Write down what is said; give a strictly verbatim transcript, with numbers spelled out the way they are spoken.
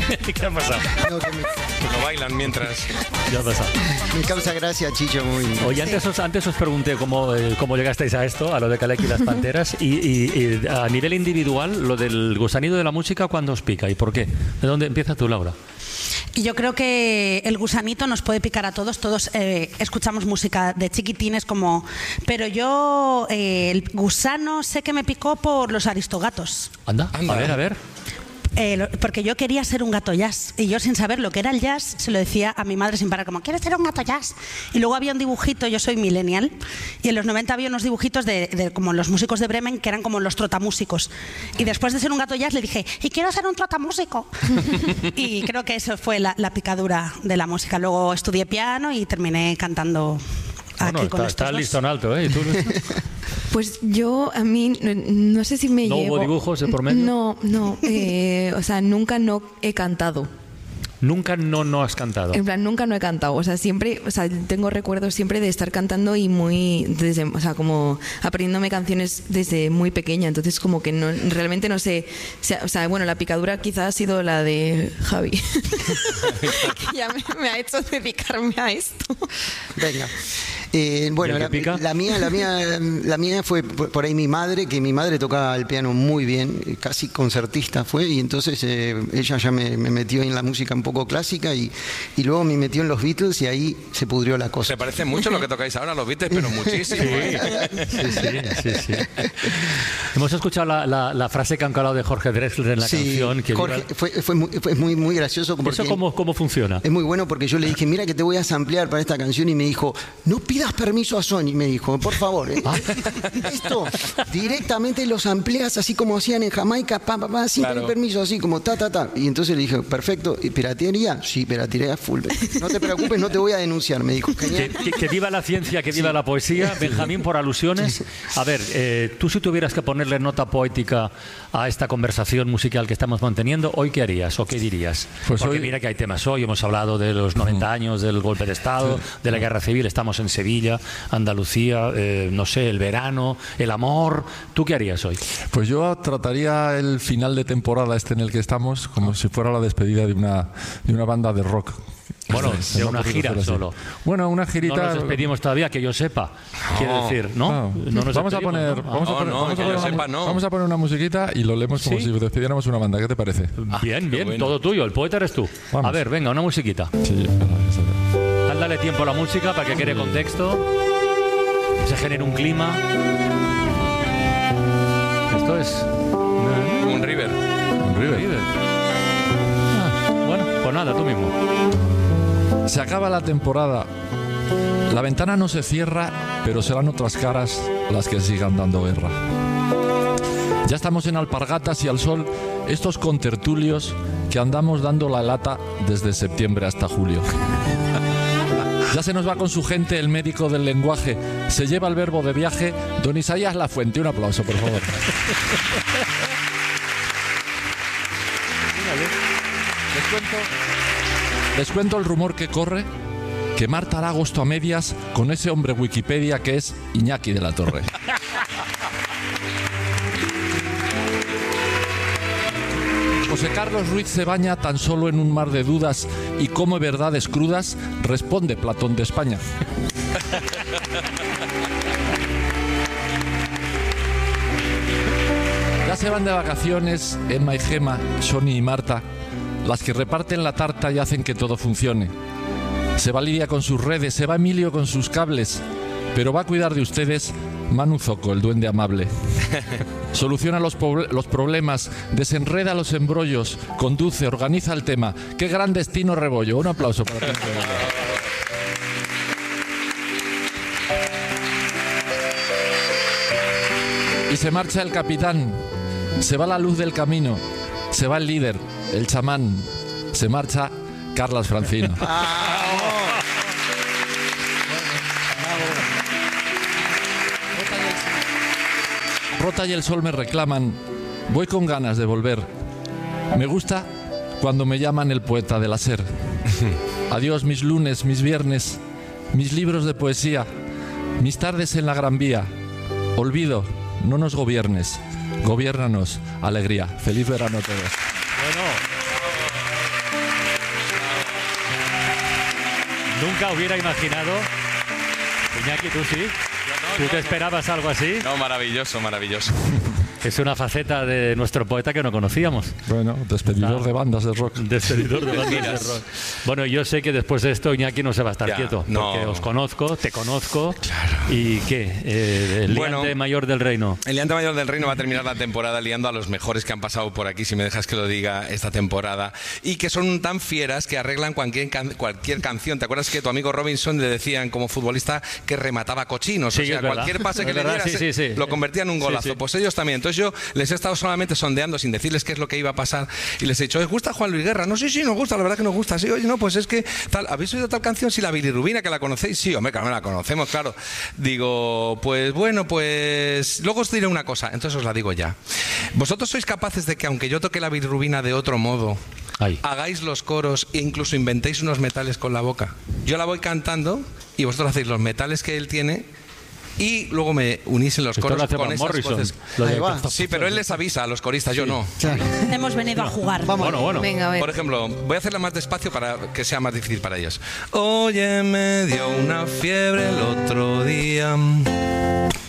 ¿Qué ha pasado? No, que me, No bailan mientras. ¿Qué ha pasado? me causa gracia, Chicho, muy... Oye, antes os, antes os pregunté cómo, eh, cómo llegasteis a esto, a lo de Kaleki y las Panteras, y, y, y a nivel individual, lo del gusanillo de la música, ¿cuándo os pica y por qué? ¿De dónde empieza tú, Laura? Y yo creo que el gusanito nos puede picar a todos. Todos eh, escuchamos música de chiquitines, como... Pero yo, eh, el gusano sé que me picó por los Aristogatos. Anda, Anda. a ver, a ver. Eh, lo- porque yo quería ser un gato jazz. Y yo, sin saber lo que era el jazz, se lo decía a mi madre sin parar, como, ¿quieres ser un gato jazz? Y luego había un dibujito, yo soy millennial, y en los noventa había unos dibujitos de, de como los músicos de Bremen, que eran como los trotamúsicos. Y después de ser un gato jazz le dije, y quiero ser un trotamúsico. Y creo que eso fue la, la picadura de la música. Luego estudié piano y terminé cantando aquí Bueno, con está, estos está dos. listo en alto, ¿eh? ¿Y tú, Luis? Pues yo, a mí, no, no sé si me ¿No llevo... hubo dibujos de por medio? No, no. eh, o sea, nunca no he cantado. Nunca no, no has cantado. En plan, nunca no he cantado. O sea, siempre, o sea, tengo recuerdos siempre de estar cantando y muy, desde, o sea, como aprendiéndome canciones desde muy pequeña. Entonces, como que no, realmente no sé, o sea, bueno, la picadura quizás ha sido la de Javi, que ya me, me ha hecho dedicarme a esto. Venga. Eh, bueno, ¿Y el la, que pica? la mía, la mía, la mía fue por por ahí mi madre, que mi madre tocaba el piano muy bien, eh, casi concertista fue, y entonces eh, ella ya me, me metió en la música un poco clásica y, y luego me metió en los Beatles y ahí se pudrió la cosa. Se parece mucho lo que tocáis ahora, los Beatles, pero muchísimo. ¿eh? Sí, sí, sí, sí. Hemos escuchado la, la, la frase que han calado de Jorge Drexler en la Sí, canción. Que Jorge, viva- fue, fue, muy, fue muy, muy gracioso porque ¿Eso cómo, cómo funciona? es muy bueno porque yo le dije, mira que te voy a samplear para esta canción y me dijo, no pidas permiso a Sony, me dijo, por favor. ¿eh? Esto directamente los amplias así como hacían en Jamaica, pa, pa, pa, sin Claro. pedir permiso, así como ta, ta, ta. Y entonces le dije, perfecto, ¿y piratería? Sí, piratería full. No te preocupes, no te voy a denunciar, me dijo. Que, Genial. que- que viva la ciencia, que viva la poesía. Benjamín, por alusiones. A ver, eh, tú si tuvieras que ponerle nota poética a esta conversación musical que estamos manteniendo, ¿hoy qué harías o qué dirías? Pues Porque hoy- mira que hay temas hoy, hemos hablado de los noventa años del golpe de Estado, de la guerra civil, estamos en Sevilla, Andalucía, eh, no sé, el verano, el amor. ¿Tú qué harías hoy? Pues yo trataría el final de temporada este en el que estamos como si fuera la despedida de una, de una banda de rock. Bueno, Se de me una ocurre gira hacer así. solo. Bueno, una No girita. nos despedimos todavía, que yo sepa. Quiero No. decir, ¿no? No. No nos vamos a despedimos, poner, ¿no? vamos a No, poner, no, vamos a que poner yo una, sepa, no. vamos a poner una musiquita y lo leemos como ¿Sí? si despidiéramos una banda. ¿Qué te parece? Bien, bien, bueno. todo tuyo. El poeta eres tú. Vamos. A ver, venga, una musiquita. Sí, espera, que se- Dale tiempo a la música para que quede contexto, se genere un clima. Esto es Un River. un River. Ah, bueno, pues nada, tú mismo. Se acaba la temporada. La ventana no se cierra, pero serán otras caras las que sigan dando guerra. Ya estamos en alpargatas y al sol, estos contertulios que andamos dando la lata desde septiembre hasta julio. Ya se nos va con su gente el médico del lenguaje. Se lleva el verbo de viaje. Don Isaías Lafuente, un aplauso, por favor. Les cuento, les cuento el rumor que corre, que Marta hará agosto a medias con ese hombre Wikipedia que es Iñaki de la Torre. José Carlos Ruiz se baña tan solo en un mar de dudas y come verdades crudas, responde Platón de España. Ya se van de vacaciones Emma y Gema, Sony y Marta, las que reparten la tarta y hacen que todo funcione. Se va Lidia con sus redes, se va Emilio con sus cables, pero va a cuidar de ustedes Manu Zoco, el duende amable. Soluciona los, los problemas, desenreda los embrollos, conduce, organiza el tema. ¡Qué gran destino Rebollo! Un aplauso para ti. Y se marcha el capitán, se va la luz del camino, se va el líder, el chamán, se marcha Carlas Francino. Rota y el sol me reclaman, voy con ganas de volver. Me gusta cuando me llaman el poeta del hacer. Adiós mis lunes, mis viernes, mis libros de poesía, mis tardes en la Gran Vía. Olvido, no nos gobiernes, gobiérnanos, alegría. Feliz verano a todos. Bueno. Nunca hubiera imaginado. Iñaki, ¿tú sí? ¿Tú te esperabas algo así? No, maravilloso, maravilloso. Es una faceta de nuestro poeta que no conocíamos. Bueno, despedidor Ah. de bandas de rock. Despedidor de bandas de rock. Bueno, yo sé que después de esto Iñaki no se va a estar Ya, quieto, no. porque os conozco, te conozco. ¿Y qué? Eh, el Bueno. liante mayor del reino. El Liante Mayor del Reino va a terminar la temporada liando a los mejores que han pasado por aquí, si me dejas que lo diga, esta temporada. Y que son tan fieras que arreglan cualquier, can- cualquier canción. ¿Te acuerdas que tu amigo Robinson le decían como futbolista que remataba cochinos? Sí, o sea, es verdad. cualquier pase Es que le verdad, diera sí, se- sí, sí. lo convertía en un Sí, golazo. sí. Pues ellos también. Entonces yo les he estado solamente sondeando sin decirles qué es lo que iba a pasar. Y les he dicho, ¿os gusta Juan Luis Guerra? No, sí, sí, nos gusta, la verdad que nos gusta. Sí, oye, no, pues es que tal, ¿habéis oído tal canción? Sí, la bilirrubina, que la conocéis. Sí, hombre, claro, la conocemos, claro. Digo, pues bueno, pues luego os diré una cosa, entonces os la digo ya. ¿Vosotros sois capaces de que aunque yo toque la bilirrubina de otro modo, Ay. hagáis los coros e incluso inventéis unos metales con la boca? Yo la voy cantando y vosotros hacéis los metales que él tiene y luego me unís en los Esto coros lo hace con Van esas Morrison. voces. Lo de- Ahí va. Sí, pero él les avisa a los coristas, yo no. Claro. Hemos venido a jugar. Vamos. Bueno, bueno. Venga, a ver. Por ejemplo, voy a hacerla más despacio para que sea más difícil para ellos. Oye, me dio una fiebre el otro día.